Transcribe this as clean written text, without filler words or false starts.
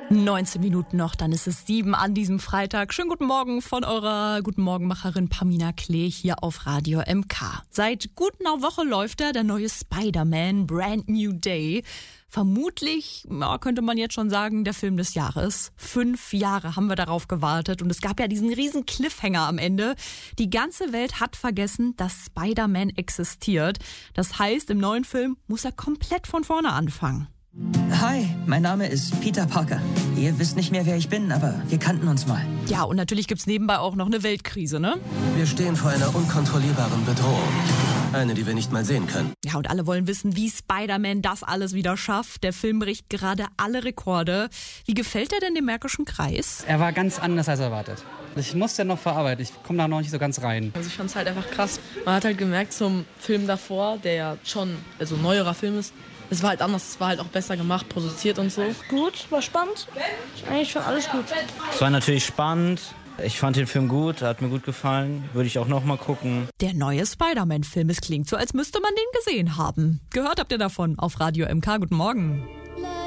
19 Minuten noch, dann ist es 7 an diesem Freitag. Schönen guten Morgen von eurer Guten Morgenmacherin Pamina Klee hier auf Radio MK. Seit gut einer Woche läuft der neue Spider-Man Brand New Day. Vermutlich, könnte man jetzt schon sagen, der Film des Jahres. 5 Jahre haben wir darauf gewartet und es gab ja diesen riesen Cliffhanger am Ende. Die ganze Welt hat vergessen, dass Spider-Man existiert. Das heißt, im neuen Film muss er komplett von vorne anfangen. Hi, mein Name ist Peter Parker. Ihr wisst nicht mehr, wer ich bin, aber wir kannten uns mal. Ja, und natürlich gibt's nebenbei auch noch eine Weltkrise, ne? Wir stehen vor einer unkontrollierbaren Bedrohung. Eine, die wir nicht mal sehen können. Ja, und alle wollen wissen, wie Spider-Man das alles wieder schafft. Der Film bricht gerade alle Rekorde. Wie gefällt er denn dem Märkischen Kreis? Er war ganz anders als erwartet. Ich musste noch verarbeiten, ich komme da noch nicht so ganz rein. Also ich fand es halt einfach krass. Man hat halt gemerkt zum Film davor, der ja schon ein neuerer Film ist, es war halt anders, es war halt auch besser gemacht, produziert und so. Gut, war spannend. Eigentlich schon alles gut. Es war natürlich spannend. Ich fand den Film gut, hat mir gut gefallen. Würde ich auch noch mal gucken. Der neue Spider-Man-Film, es klingt so, als müsste man den gesehen haben. Gehört habt ihr davon auf Radio MK. Guten Morgen.